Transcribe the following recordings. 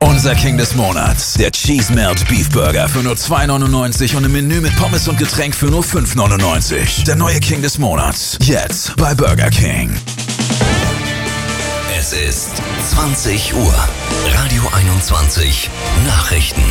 Unser King des Monats, der Cheese Melt Beef Burger für nur $2,99 und ein Menü mit Pommes und Getränk für nur $5,99. Der neue King des Monats, jetzt bei Burger King. Es ist 20 Uhr. Radio 21 Nachrichten.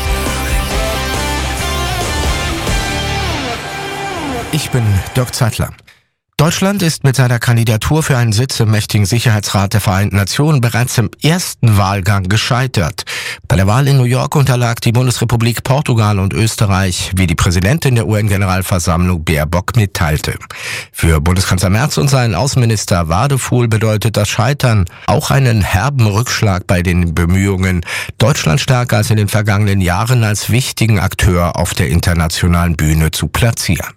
Ich bin Dirk Zeitler. Deutschland ist mit seiner Kandidatur für einen Sitz im mächtigen Sicherheitsrat der Vereinten Nationen bereits im ersten Wahlgang gescheitert. Bei der Wahl in New York unterlag die Bundesrepublik Portugal und Österreich, wie die Präsidentin der UN-Generalversammlung Baerbock mitteilte. Für Bundeskanzler Merz und seinen Außenminister Wadefuhl bedeutet das Scheitern auch einen herben Rückschlag bei den Bemühungen, Deutschland stärker als in den vergangenen Jahren als wichtigen Akteur auf der internationalen Bühne zu platzieren.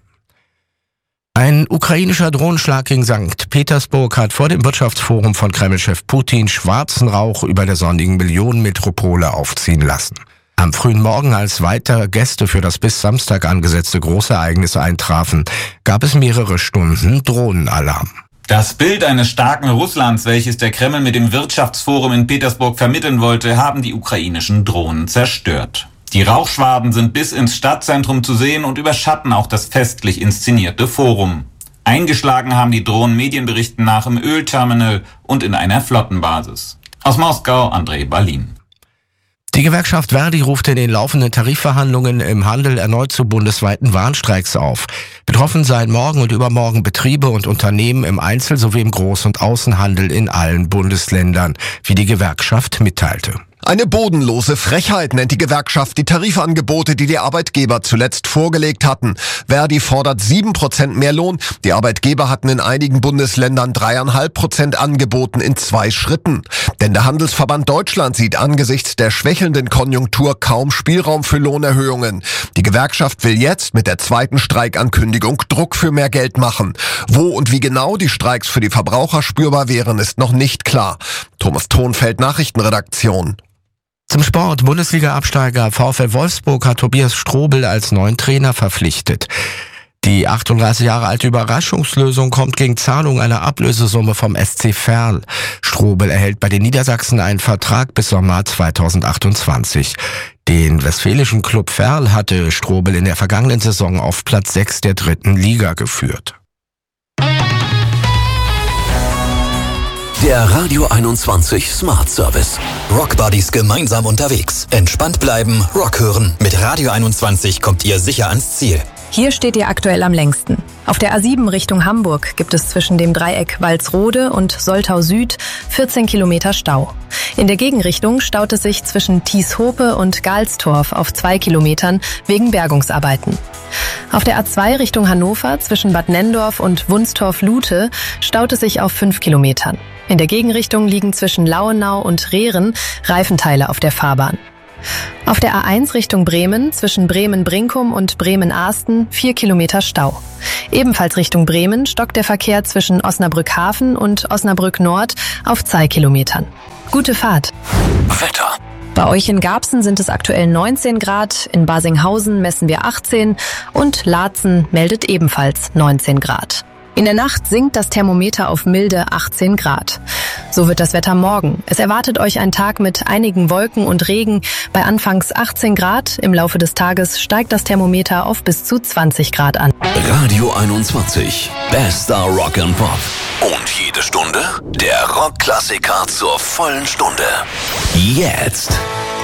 Ein ukrainischer Drohnenschlag gegen St. Petersburg hat vor dem Wirtschaftsforum von Kreml-Chef Putin schwarzen Rauch über der sonnigen Millionenmetropole aufziehen lassen. Am frühen Morgen, als weitere Gäste für das bis Samstag angesetzte Großereignis eintrafen, gab es mehrere Stunden Drohnenalarm. Das Bild eines starken Russlands, welches der Kreml mit dem Wirtschaftsforum in Petersburg vermitteln wollte, haben die ukrainischen Drohnen zerstört. Die Rauchschwaden sind bis ins Stadtzentrum zu sehen und überschatten auch das festlich inszenierte Forum. Eingeschlagen haben die Drohnen Medienberichten nach im Ölterminal und in einer Flottenbasis. Aus Moskau, Andrei Balin. Die Gewerkschaft Verdi ruft in den laufenden Tarifverhandlungen im Handel erneut zu bundesweiten Warnstreiks auf. Betroffen seien morgen und übermorgen Betriebe und Unternehmen im Einzel- sowie im Groß- und Außenhandel in allen Bundesländern, wie die Gewerkschaft mitteilte. Eine bodenlose Frechheit nennt die Gewerkschaft die Tarifangebote, die Arbeitgeber zuletzt vorgelegt hatten. Verdi fordert 7% mehr Lohn. Die Arbeitgeber hatten in einigen Bundesländern 3,5% angeboten in 2 Schritten. Denn der Handelsverband Deutschland sieht angesichts der schwächelnden Konjunktur kaum Spielraum für Lohnerhöhungen. Die Gewerkschaft will jetzt mit der zweiten Streikankündigung Druck für mehr Geld machen. Wo und wie genau die Streiks für die Verbraucher spürbar wären, ist noch nicht klar. Thomas Thonfeld, Nachrichtenredaktion. Zum Sport. Bundesliga-Absteiger VfL Wolfsburg hat Tobias Strobel als neuen Trainer verpflichtet. Die 38 Jahre alte Überraschungslösung kommt gegen Zahlung einer Ablösesumme vom SC Verl. Strobel erhält bei den Niedersachsen einen Vertrag bis Sommer 2028. Den westfälischen Club Verl hatte Strobel in der vergangenen Saison auf Platz 6 der 3. Liga geführt. Der Radio 21 Smart Service. Rock Buddies gemeinsam unterwegs. Entspannt bleiben, Rock hören. Mit Radio 21 kommt ihr sicher ans Ziel. Hier steht ihr aktuell am längsten. Auf der A7 Richtung Hamburg gibt es zwischen dem Dreieck Walsrode und Soltau Süd 14 Kilometer Stau. In der Gegenrichtung staut es sich zwischen Thieshope und Galstorf auf 2 Kilometern wegen Bergungsarbeiten. Auf der A2 Richtung Hannover zwischen Bad Nenndorf und Wunstorf-Lute staut es sich auf 5 Kilometern. In der Gegenrichtung liegen zwischen Lauenau und Rehren Reifenteile auf der Fahrbahn. Auf der A1 Richtung Bremen zwischen Bremen-Brinkum und Bremen-Ahsten 4 Kilometer Stau. Ebenfalls Richtung Bremen stockt der Verkehr zwischen Osnabrück-Hafen und Osnabrück-Nord auf 2 Kilometern. Gute Fahrt. Wetter. Bei euch in Garbsen sind es aktuell 19 Grad, in Basinghausen messen wir 18 und Laatzen meldet ebenfalls 19 Grad. In der Nacht sinkt das Thermometer auf milde 18 Grad. So wird das Wetter morgen. Es erwartet euch ein Tag mit einigen Wolken und Regen bei anfangs 18 Grad. Im Laufe des Tages steigt das Thermometer auf bis zu 20 Grad an. Radio 21. Bester Rock and Pop. Und jede Stunde der Rockklassiker zur vollen Stunde. Jetzt.